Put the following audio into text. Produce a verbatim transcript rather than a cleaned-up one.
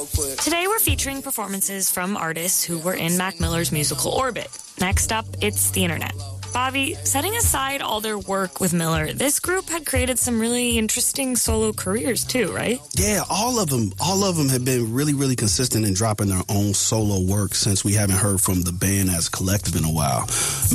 Today we're featuring performances from artists who were in Mac Miller's musical Orbit. Next up, it's the internet. Bobby, setting aside all their work with Miller, this group had created some really interesting solo careers too, right? Yeah, all of them. All of them have been really, really consistent in dropping their own solo work since we haven't heard from the band as a collective in a while.